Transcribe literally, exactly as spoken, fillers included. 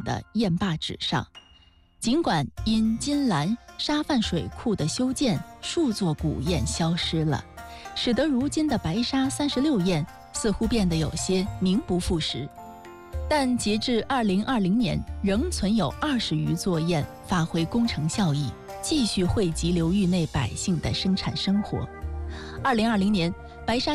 的堰坝址上。尽管因金兰沙泛水库的修建，数座古堰消失了，使得如今的白沙三十六堰似乎变得有些名不副实，但截至二零二零年，仍存有二十余座堰发挥工程效益，继续惠及流域内百姓的生产生活。二零二零年，白沙